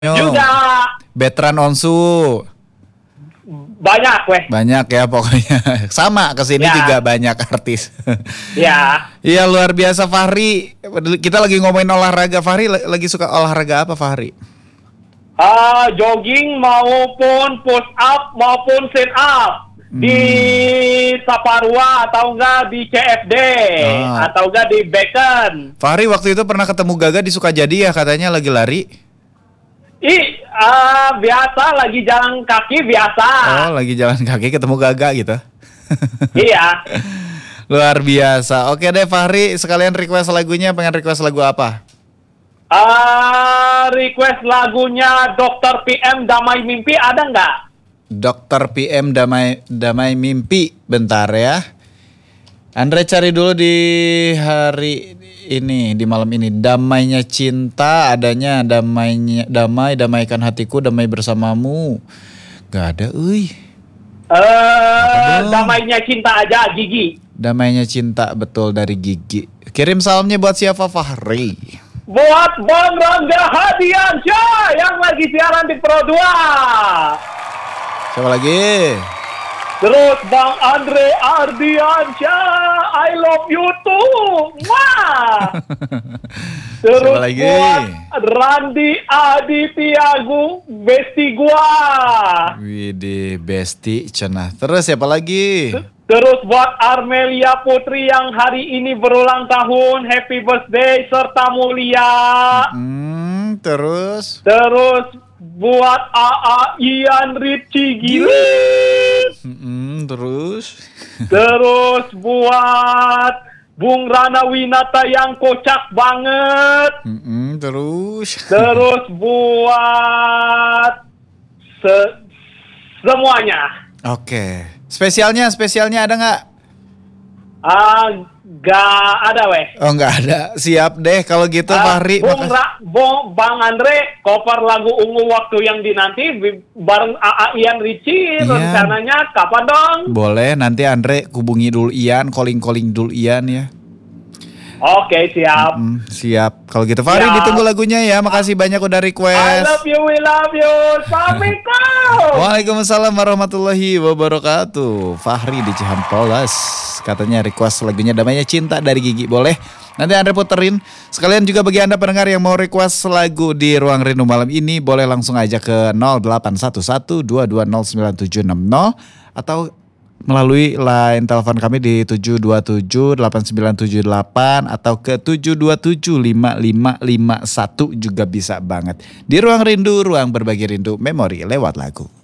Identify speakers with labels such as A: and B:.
A: Juga
B: Betran Onsu.
A: banyak weh.
B: Banyak ya pokoknya. Sama kesini
A: Ya.
B: juga banyak artis.
A: Ya.
B: Iya luar biasa Fahri. Kita lagi ngomongin olahraga. Fahri lagi suka olahraga apa Fahri?
A: Jogging maupun push up maupun sit up di Saparua atau enggak di CFD atau enggak di Bacon.
B: Fahri waktu itu pernah ketemu Gaga di Sukajadi ya, katanya lagi lari.
A: Biasa lagi jalan kaki biasa.
B: Oh, lagi jalan kaki ketemu Gaga gitu.
A: Iya.
B: Luar biasa. Oke deh Fahri, sekalian request lagunya, pengen request lagu apa?
A: Request lagunya Dr. PM Damai Mimpi ada nggak?
B: Dr. PM Damai Mimpi. Bentar ya. Andre cari dulu di hari ini, di malam ini. Damainya cinta adanya, damaikan hatiku, damai bersamamu. Gak ada,
A: Damainya cinta aja, Gigi.
B: Damainya cinta, betul, dari Gigi. Kirim salamnya buat siapa Fahri?
A: Buat Bang Rangga Hadiansyah yang lagi siaran di Pro 2.
B: Siapa lagi?
A: Terus Bang Andre Ardiansyah, I love you too. Wah. Terus
B: Siapa lagi?
A: buat Randi Adityagu, besti gua.
B: Widih, Besti cenah. Terus siapa lagi?
A: Terus buat Armelia Putri yang hari ini berulang tahun, happy birthday serta mulia.
B: Terus
A: Buat AA Ian Ritchie Gilis. Terus buat Bung Rana Winata yang kocak banget. Terus buat semuanya.
B: Oke. Spesialnya ada nggak?
A: Gak ada weh.
B: Oh nggak ada. Siap deh kalau gitu Fahri.
A: Bang Andre cover lagu Ungu Waktu Yang Dinanti bareng AA Ian Ritchie. Rencananya kapan dong?
B: Boleh, nanti Andre hubungi dulu Ian, calling dulu Ian ya.
A: Oke, siap.
B: Siap. Kalau gitu Fahri ditunggu lagunya ya. Makasih banyak udah request.
A: I love you, we love you. Assalamualaikum.
B: Waalaikumsalam warahmatullahi wabarakatuh. Fahri di Cihampolas. Katanya request lagunya Damainya Cinta dari Gigi. Boleh? Nanti Andre puterin. Sekalian juga bagi Anda pendengar yang mau request lagu di Ruang Rindu malam ini, boleh langsung aja ke 0811-2209760 atau melalui line telepon kami di 727-8978 atau ke 727-5551 juga bisa banget. Di Ruang Rindu, ruang berbagi rindu, memori lewat lagu.